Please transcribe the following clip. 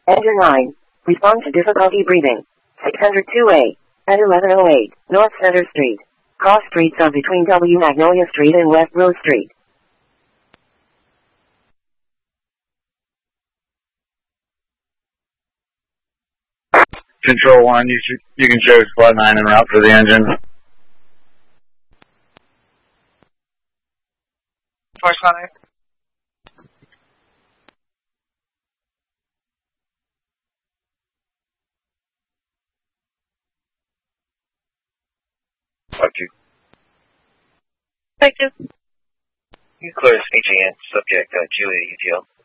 Engine 9. Respond to difficulty breathing. 602A. At 1108 North Center Street. Cross streets are between W. Magnolia Street and West Rose Street. Control 1, you can show Squad 9 en route for the engine. Force 5. Roger. Effective. You clear HAN, subject Julia UTL.